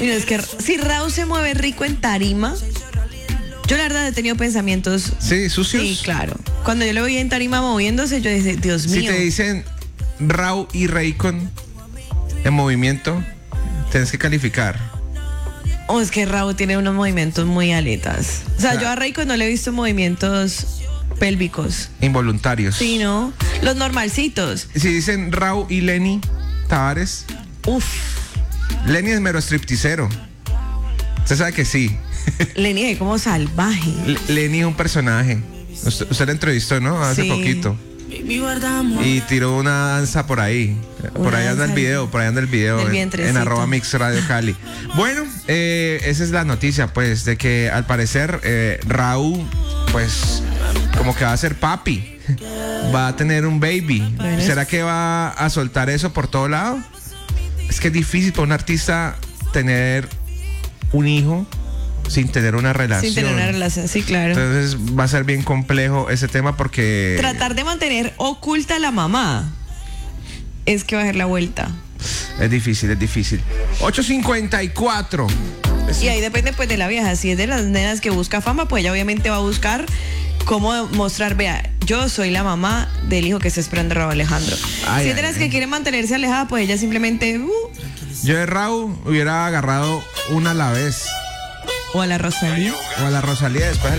Mira, es que si Raúl se mueve rico en tarima, yo la verdad he tenido pensamientos. Sí, sucios. Sí, claro. Cuando yo lo veía en tarima moviéndose, yo decía, Dios mío. Si te dicen Raúl y Raycon en movimiento, tienes que calificar. Oh, es que Raúl tiene unos movimientos muy aletas. O sea, yo a Raycon no le he visto movimientos pélvicos. Involuntarios. Sí, ¿no? Los normalcitos. Si dicen Raúl y Lenny Tavares. Uf. Lenny es mero stripticero. Usted sabe que sí. Lenny es como salvaje. Lenny es un personaje. Usted lo entrevistó, ¿no? Hace poquito. Y tiró una danza por ahí. Por ahí anda el video, en @Mix Radio Cali. Bueno, esa es la noticia, pues, de que al parecer Raúl, pues, como que va a ser papi. Va a tener un baby. Bueno, ¿será que va a soltar eso por todo lado? Es que es difícil para un artista tener un hijo sin tener una relación. Sin tener una relación, sí, claro. Entonces va a ser bien complejo ese tema porque... Tratar de mantener oculta a la mamá es que va a ser la vuelta. Es difícil, es difícil. 8:54. Y ahí depende pues de la vieja. Si es de las nenas que busca fama, pues ella obviamente va a buscar cómo mostrar, vea, yo soy la mamá del hijo que se esperando Raúl Alejandro. Si es de las que quiere mantenerse alejada, pues ella simplemente... Yo de Raúl hubiera agarrado una a la vez. O a la Rosalía. O a la Rosalía después de la